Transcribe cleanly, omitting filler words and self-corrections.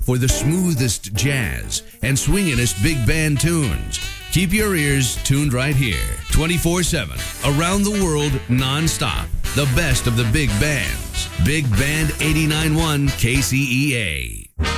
for the smoothest jazz and swinginest big band tunes. Keep your ears tuned right here, 24/7, around the world, nonstop. The best of the big bands. Big Band 89.1 KCEA.